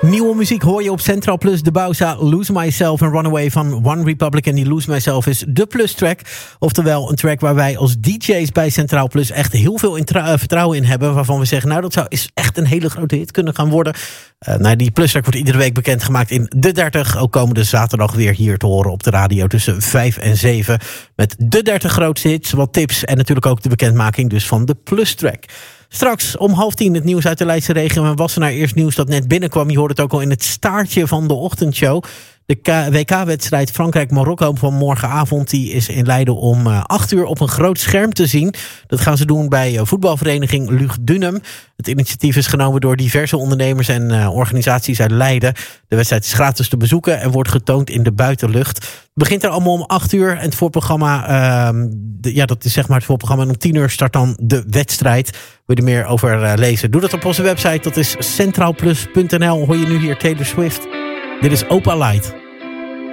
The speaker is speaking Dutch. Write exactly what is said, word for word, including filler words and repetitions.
Nieuwe muziek hoor je op Centraal Plus, De Bauza, Lose Myself en Runaway van One Republic. En die Lose Myself is de Plus track. Oftewel een track waar wij als D J's bij Centraal Plus echt heel veel in tra- vertrouwen in hebben. Waarvan we zeggen, nou dat zou is echt een hele grote hit kunnen gaan worden. Uh, nou, die Plus track wordt iedere week bekendgemaakt in De dertig. Ook komende zaterdag weer hier te horen op de radio tussen vijf en zeven. Met de dertig grootste hits, wat tips en natuurlijk ook de bekendmaking dus van de Plus track. Straks om half tien het nieuws uit de Leidse regio. En Wassenaar eerst nieuws dat net binnenkwam. Je hoort het ook al in het staartje van de ochtendshow. De K- W K-wedstrijd Frankrijk-Marokko van morgenavond die is in Leiden om uh, acht uur op een groot scherm te zien. Dat gaan ze doen bij uh, voetbalvereniging Lugdunum. Het initiatief is genomen door diverse ondernemers en uh, organisaties uit Leiden. De wedstrijd is gratis te bezoeken en wordt getoond in de buitenlucht. Het begint er allemaal om acht uur. En het voorprogramma, uh, de, ja, dat is zeg maar het voorprogramma. En om tien uur start dan de wedstrijd. Wil je er meer over uh, lezen? Doe dat op onze website. Dat is centraalplus punt n l. Hoor je nu hier Taylor Swift. Dit is Opa Light.